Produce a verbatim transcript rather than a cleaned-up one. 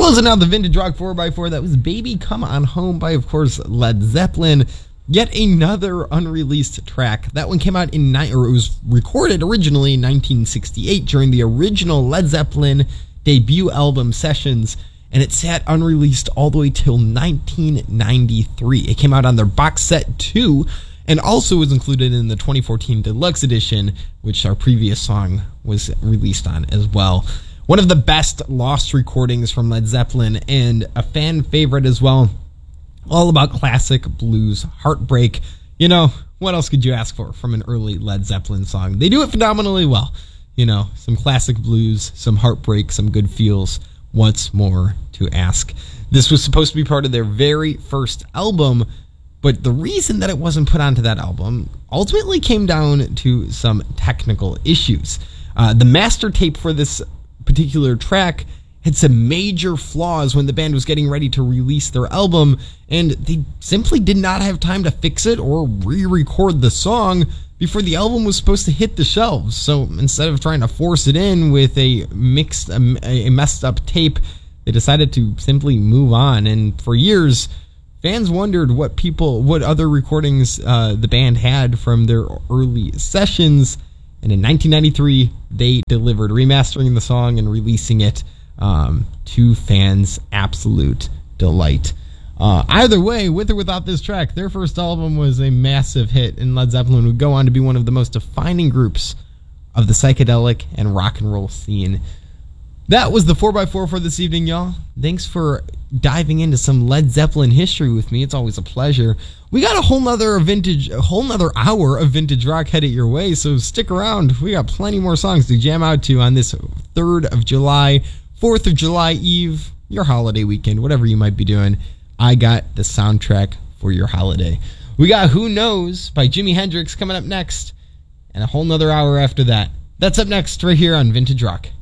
Closing out the Vintage Rock four by four, that was Baby Come On Home by, of course, Led Zeppelin. Yet another unreleased track. That one came out in, ni- or it was recorded originally in nineteen sixty-eight during the original Led Zeppelin debut album Sessions, and it sat unreleased all the way till nineteen ninety-three. It came out on their box set two, and also was included in the twenty fourteen Deluxe Edition, which our previous song was released on as well. One of the best lost recordings from Led Zeppelin, and a fan favorite as well. All about classic blues heartbreak. You know, what else could you ask for from an early Led Zeppelin song? They do it phenomenally well. You know, some classic blues, some heartbreak, some good feels. What's more to ask? This was supposed to be part of their very first album, but the reason that it wasn't put onto that album ultimately came down to some technical issues. Uh, the master tape for this particular track had some major flaws when the band was getting ready to release their album, and they simply did not have time to fix it or re-record the song before the album was supposed to hit the shelves. So instead of trying to force it in with a mixed, a messed up tape, they decided to simply move on. And for years, fans wondered what people, what other recordings uh, the band had from their early sessions. And in nineteen ninety-three, they delivered, remastering the song and releasing it um, to fans' absolute delight. Uh, either way, with or without this track, their first album was a massive hit, and Led Zeppelin would go on to be one of the most defining groups of the psychedelic and rock and roll scene. That was the four by four for this evening, y'all. Thanks for diving into some Led Zeppelin history with me. It's always a pleasure. We got a whole nother vintage, a whole nother hour of vintage rock headed your way, so stick around. We got plenty more songs to jam out to on this third of July, fourth of July Eve, your holiday weekend, whatever you might be doing. I got the soundtrack for your holiday. We got Who Knows by Jimi Hendrix coming up next, and a whole nother hour after that. That's up next right here on Vintage Rock.